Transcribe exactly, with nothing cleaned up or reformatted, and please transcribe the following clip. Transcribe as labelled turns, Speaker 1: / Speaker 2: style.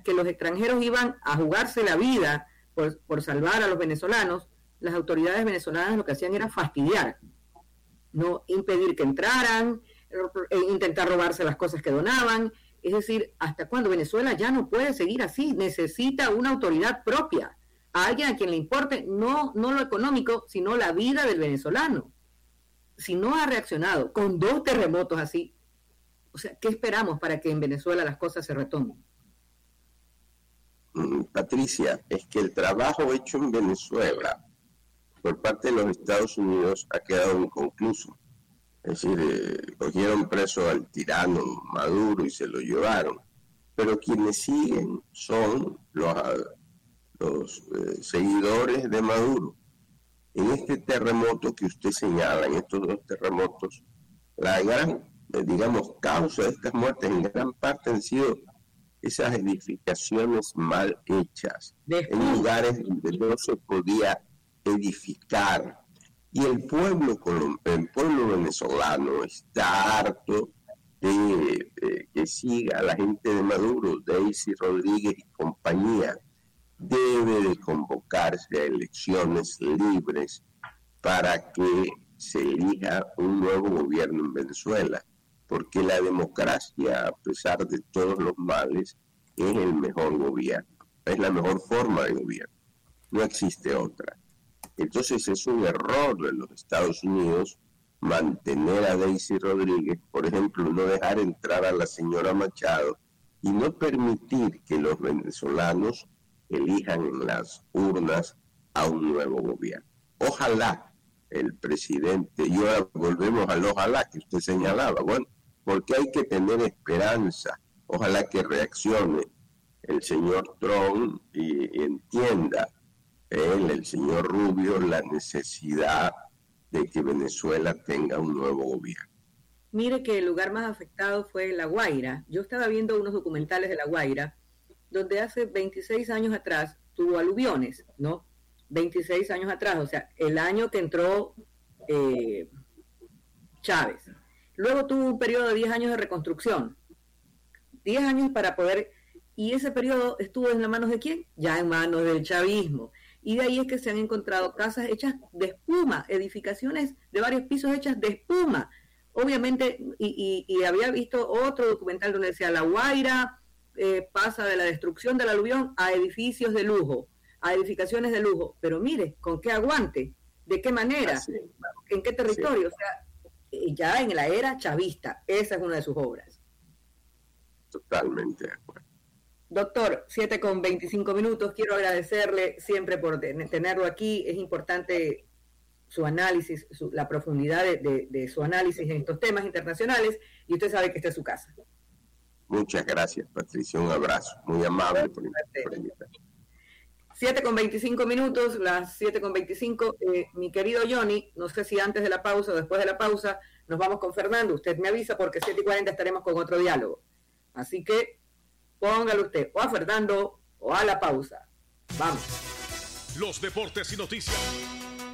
Speaker 1: que los extranjeros iban a jugarse la vida por, por salvar a los venezolanos, las autoridades venezolanas lo que hacían era fastidiar, no impedir que entraran, intentar robarse las cosas que donaban. Es decir, ¿hasta cuándo? Venezuela ya no puede seguir así, necesita una autoridad propia, a alguien a quien le importe no, no lo económico, sino la vida del venezolano. Si no ha reaccionado con dos terremotos así, o sea, ¿qué esperamos para que en Venezuela las cosas se retomen?
Speaker 2: Patricia, es que el trabajo hecho en Venezuela por parte de los Estados Unidos ha quedado inconcluso. Es decir, eh, cogieron preso al tirano Maduro y se lo llevaron. Pero quienes siguen son los, los eh, seguidores de Maduro. En este terremoto que usted señala, en estos dos terremotos, la gran, eh, digamos, causa de estas muertes en gran parte han sido esas edificaciones mal hechas, en lugares donde no se podía edificar. Y el pueblo, el pueblo venezolano está harto de, de que siga la gente de Maduro, Daisy Rodríguez y compañía. Debe de convocarse a elecciones libres para que se elija un nuevo gobierno en Venezuela, porque la democracia, a pesar de todos los males, es el mejor gobierno, es la mejor forma de gobierno, no existe otra. Entonces es un error de los Estados Unidos mantener a Daisy Rodríguez, por ejemplo, no dejar entrar a la señora Machado y no permitir que los venezolanos elijan en las urnas a un nuevo gobierno. Ojalá el presidente, y ahora volvemos al ojalá que usted señalaba, bueno, porque hay que tener esperanza, ojalá que reaccione el señor Trump y, y entienda él, el señor Rubio, la necesidad de que Venezuela tenga un nuevo gobierno.
Speaker 1: Mire que el lugar más afectado fue La Guaira. Yo estaba viendo unos documentales de La Guaira, donde hace veintiséis años atrás tuvo aluviones, ¿no? veintiséis años atrás, o sea, el año que entró eh, Chávez. Luego tuvo un periodo de diez años de reconstrucción. diez años para poder... ¿Y ese periodo estuvo en las manos de quién? Ya en manos del chavismo. Y de ahí es que se han encontrado casas hechas de espuma, edificaciones de varios pisos hechas de espuma. Obviamente, y, y, y había visto otro documental donde decía La Guaira eh, pasa de la destrucción del aluvión a edificios de lujo, a edificaciones de lujo. Pero mire, ¿con qué aguante? ¿De qué manera? Sí. ¿En qué territorio? Sí. O sea, ya en la era chavista, esa es una de sus obras.
Speaker 2: Totalmente de acuerdo.
Speaker 1: Doctor, siete con veinticinco minutos, quiero agradecerle siempre por tenerlo aquí, es importante su análisis, su, la profundidad de, de, de su análisis en estos temas internacionales, y usted sabe que esta es su casa.
Speaker 2: Muchas gracias, Patricia, un abrazo, muy amable por, por invitarme.
Speaker 1: siete con veinticinco minutos, las siete con veinticinco, eh, mi querido Johnny, no sé si antes de la pausa o después de la pausa, nos vamos con Fernando, usted me avisa porque siete y cuarenta estaremos con otro diálogo, así que póngalo usted o a Fernando o a la pausa. Vamos.
Speaker 3: Los deportes y noticias.